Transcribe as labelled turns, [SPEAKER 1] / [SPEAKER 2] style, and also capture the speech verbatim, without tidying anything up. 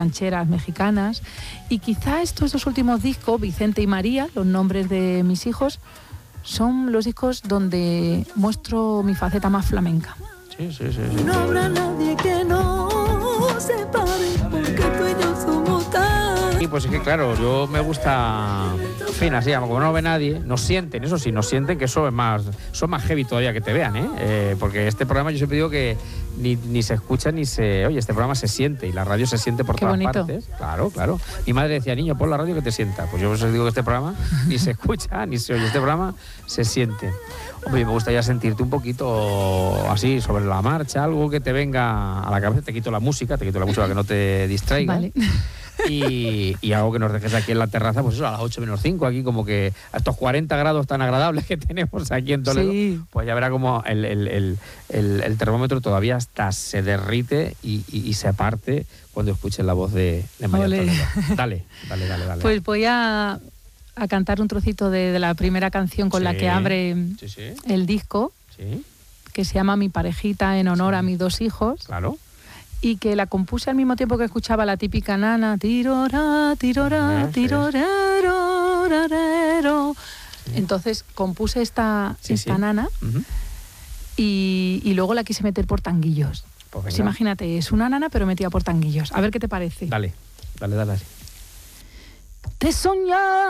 [SPEAKER 1] rancheras mexicanas, y quizá estos dos últimos discos, Vicente y María, los nombres de mis hijos, son los discos donde muestro mi faceta más flamenca.
[SPEAKER 2] Sí, sí, sí, sí.
[SPEAKER 3] No habrá nadie que nos separe, porque tú y yo somos tan...
[SPEAKER 2] Y pues es que claro, yo me gusta, en fin, así, como no lo ve nadie, nos sienten, eso sí, nos sienten que eso es más, son más heavy todavía que te vean, ¿eh? Eh, porque este programa yo siempre digo que ni, ni se escucha ni se, oye, este programa se siente y la radio se siente por
[SPEAKER 1] Qué
[SPEAKER 2] todas
[SPEAKER 1] bonito.
[SPEAKER 2] partes. Claro, claro. Mi madre decía, niño, pon la radio que te sienta. Pues yo os digo que este programa ni se escucha ni se oye, este programa se siente. Hombre, me gustaría sentirte un poquito así, sobre la marcha, algo que te venga a la cabeza. Te quito la música, te quito la música que no te distraiga.
[SPEAKER 1] Vale.
[SPEAKER 2] Y, y algo que nos dejes aquí en la terraza, pues eso, a las ocho menos cinco, aquí como que a estos cuarenta grados tan agradables que tenemos aquí en Toledo,
[SPEAKER 1] Sí.
[SPEAKER 2] pues ya verá como el, el, el, el, el termómetro todavía hasta se derrite y, y, y se parte cuando escuches la voz de, de María
[SPEAKER 1] Ole.
[SPEAKER 2] Toledo. Dale, dale, dale, dale.
[SPEAKER 1] Pues voy a, a cantar un trocito de, de la primera canción con
[SPEAKER 2] Sí,
[SPEAKER 1] la que abre
[SPEAKER 2] sí, sí,
[SPEAKER 1] el disco,
[SPEAKER 2] sí,
[SPEAKER 1] que se llama Mi parejita, en honor
[SPEAKER 2] Sí.
[SPEAKER 1] a mis dos hijos,
[SPEAKER 2] claro.
[SPEAKER 1] y que la compuse al mismo tiempo que escuchaba la típica nana, tirora, tirora,
[SPEAKER 2] Ah, sí.
[SPEAKER 1] tirorero, rarero. Entonces compuse esta,
[SPEAKER 2] Sí,
[SPEAKER 1] esta
[SPEAKER 2] sí.
[SPEAKER 1] nana
[SPEAKER 2] Uh-huh.
[SPEAKER 1] y, y luego la quise meter por tanguillos.
[SPEAKER 2] Pues
[SPEAKER 1] Pues
[SPEAKER 2] venga.
[SPEAKER 1] imagínate, es una nana pero metida por tanguillos. A ver qué te parece.
[SPEAKER 2] Dale, dale, dale.
[SPEAKER 1] Te soñaba